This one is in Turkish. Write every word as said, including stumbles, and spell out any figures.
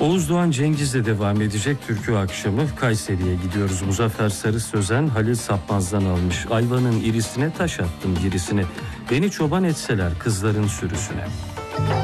Oğuz Doğan Cengiz'le devam edecek türkü akşamı. Kayseri'ye gidiyoruz. Muzaffer Sarı Sözen Halil Sapmaz'dan almış. Ayvanın irisine taş attım girisine. Beni çoban etseler kızların sürüsüne.